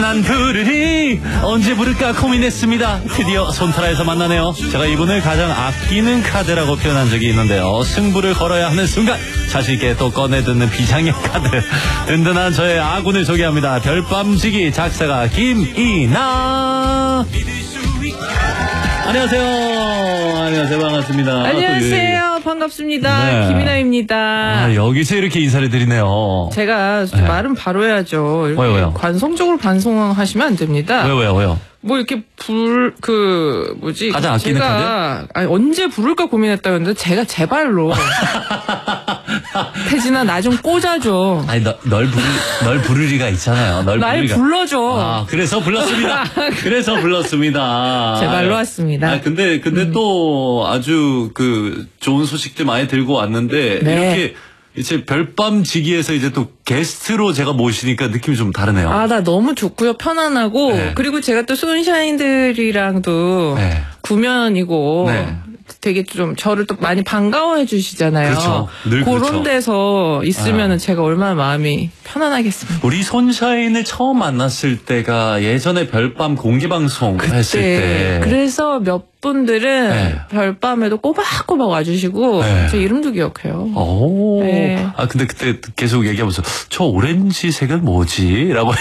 난 부르니 언제 부를까 고민했습니다. 드디어 손타라에서 만나네요. 제가 이분을 가장 아끼는 카드라고 표현한 적이 있는데요. 승부를 걸어야 하는 순간 자신있게 또 꺼내듣는 비장의 카드. 든든한 저의 아군을 소개합니다. 별밤지기 작사가 김이나. 안녕하세요. 안녕하세요. 반갑습니다. 안녕하세요. 반갑습니다. 네. 김이나입니다. 여기서 이렇게 인사를 드리네요. 제가 네. 말은 바로 해야죠. 이렇게 왜요? 관성적으로 반성하시면 안 됩니다. 왜요? 뭐 이렇게 가장 아끼는 제가 언제 부를까 고민했다 그랬는데 제가 제 발로 태진아 나 좀 꽂아줘. 아니 널 부르리가 있잖아요. 날 불러줘. 그래서 불렀습니다. 그래서 불렀습니다. 제 발로 왔습니다. 근데 또 아주 좋은 소식들 많이 들고 왔는데 네. 이렇게 이제 별밤지기에서 이제 또 게스트로 제가 모시니까 느낌이 좀 다르네요. 나 너무 좋고요. 편안하고. 네. 그리고 제가 또 sunShine들이랑도 네. 구면이고. 네. 되게 좀 저를 또 많이 반가워해 주시잖아요. 그렇죠. 늘 그런 그렇죠. 데서 있으면은 제가 얼마나 마음이 편안하겠습니까. 우리 손샤인을 처음 만났을 때가 예전에 별밤 공개방송 했을 때. 그래서 몇 분들은 네. 별밤에도 꼬박꼬박 와주시고 네. 제 이름도 기억해요. 오. 네. 근데 그때 계속 얘기하면서 저 오렌지색은 뭐지? 라고